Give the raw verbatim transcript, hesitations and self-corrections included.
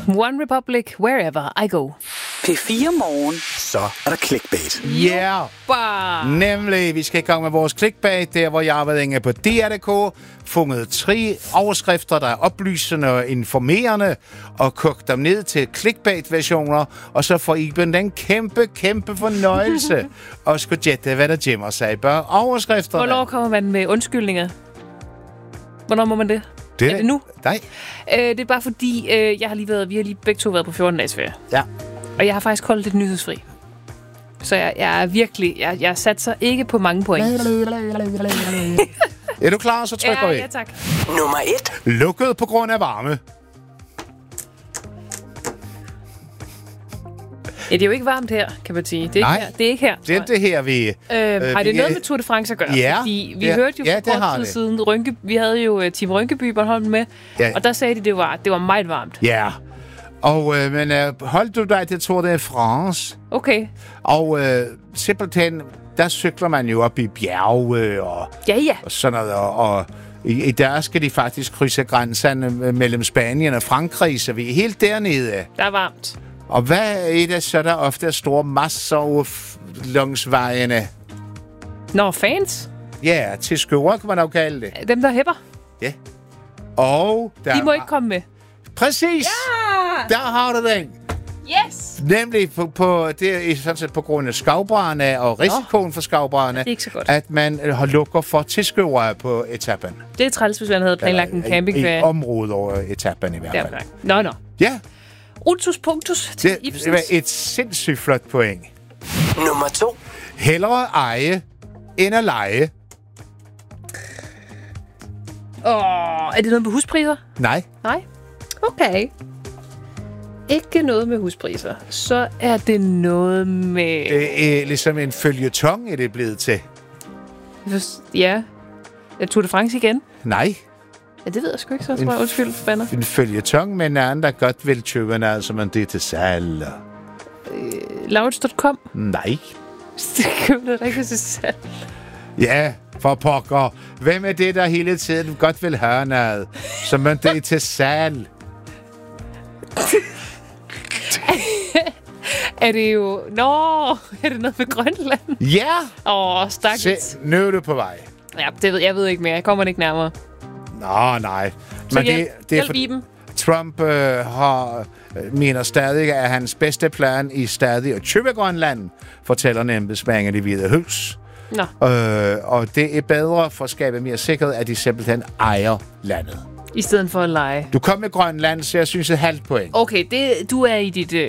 One Republic, wherever I go. P fire Morgen. Så er der clickbait. Ja, yeah. Nemlig, vi skal i gang med vores clickbait, der hvor jeg har været inde på D R punktum d k, fundet tre overskrifter, der er oplysende og informerende, og kogt dem ned til clickbait-versioner, og så får Iben den kæmpe, kæmpe fornøjelse og skulle gætte, hvad der gemmer sig bag overskrifterne. Hvornår kommer man med undskyldninger? Hvornår må man det? Det er det nu? Nej. Øh, det er bare fordi, øh, jeg har lige været, vi har lige begge to været på fjorten dages ferie. Ja. Og jeg har faktisk holdt lidt nyhedsfri. Så jeg, jeg er virkelig, jeg, jeg satser ikke på mange point. Er du klar, så trykker ja, vi. Ja, tak. Nummer et. Lukket på grund af varme. Ja, det er jo ikke varmt her, kan man sige. Det er, Nej, ikke, her. Det er ikke her. Det er det her, vi... Øh, øh, har det vi, noget med Tour de France at gøre? Ja. Fordi vi ja, hørte jo ja, for kort tid siden, Rønke, vi havde jo uh, Team Rønkeby Bornholm med, ja. og der sagde de, det var, det var meget varmt. Ja, og øh, men øh, hold du dig til Tour de France. Okay. Og øh, simpelthen, der cykler man jo op i bjerge og, ja, ja. og sådan noget, og, og i, i der skal de faktisk krydse grænserne mellem Spanien og Frankrig, så vi er helt dernede. Der er varmt. Og hvad er det, så der ofte er store masser langs vejene? Nå, fans? Ja, til skøver, kan man nok kalde det. Dem, der hæpper? Ja. Og der de må ikke komme med. Præcis! Ja! Der har du den! Yes! Nemlig på, på, det er sådan set på grund af skovbrande og risikoen oh. for skovbrande, at man har lukker for tilskuere på etappen. Det er træls, hvis man havde planlagt en campingferie. Et område over etappen i hvert fald. Ja, nå, nå. Ja. Ultus punktus til det, Ibsens. Det var et sindssygt flot point. Nummer to. Hellere eje end at lege. Åh, er det noget med huspriser? Nej. Nej? Okay. Ikke noget med huspriser. Så er det noget med... Det er ligesom en føljeton, er det blevet til. Ja. Jeg tog det France igen? Nej. Ja, det ved jeg sgu ikke, så tror jeg. Undskyld, forbander. En føljeton med en anden, der godt vil købe en, altså man det til salg. Øh, Lauritz punktum com? Nej. Det køber det ikke til salg. Ja, for pokker. Hvem er det, der hele tiden godt vil have noget, som man det til salg? Er det jo... Nå, er det noget med Grønland? Ja! Åh, oh, stakkels. Se, nu er du på vej. Ja, det ved jeg ved ikke mere. Jeg kommer ikke nærmere. Nå, nej. Men hjælp, det, det er for, hjælp Trump øh, har, mener stadig, at hans bedste plan i stadig at købe Grønland, fortæller en embedsmand i Det Hvide Hus. Nå. Øh, og det er bedre for at skabe mere sikkerhed, at de simpelthen ejer landet. I stedet for at lege. Du kom med Grønland, så jeg synes et halvt point. Okay, det, du er i dit... Øh